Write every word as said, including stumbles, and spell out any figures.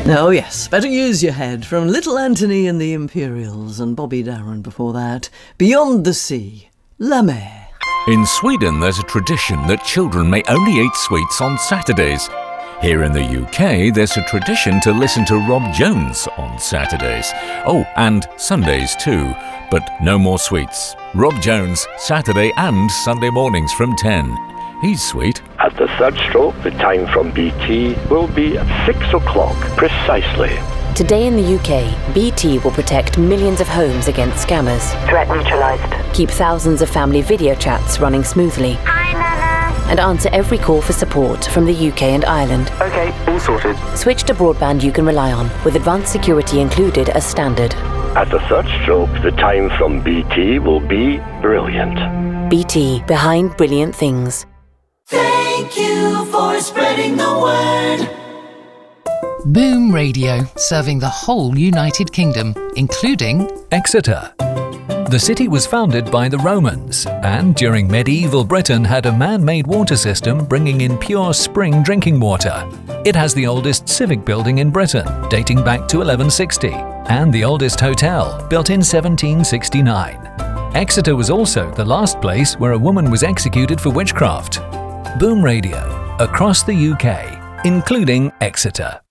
Oh yes, better use your head, from Little Anthony and the Imperials and Bobby Darin before that. Beyond the Sea, La Mer. In Sweden, there's a tradition that children may only eat sweets on Saturdays. Here in the U K, there's a tradition to listen to Rob Jones on Saturdays. Oh, and Sundays too, but no more sweets. Rob Jones, Saturday and Sunday mornings from ten. He's sweet. At the third stroke, the time from B T will be at six o'clock precisely. Today in the U K, B T will protect millions of homes against scammers. Threat neutralised. Keep thousands of family video chats running smoothly. Hi, Nana. And answer every call for support from the U K and Ireland. Okay, all sorted. Switch to broadband you can rely on, with advanced security included as standard. At the third stroke, the time from B T will be brilliant. B T, behind brilliant things. Thank you for spreading the word. Boom Radio, serving the whole United Kingdom, including Exeter. The city was founded by the Romans, and during medieval Britain had a man-made water system bringing in pure spring drinking water. It has the oldest civic building in Britain, dating back to eleven sixty, and the oldest hotel, built in seventeen sixty-nine. Exeter was also the last place where a woman was executed for witchcraft. Boom Radio, across the U K, including Exeter.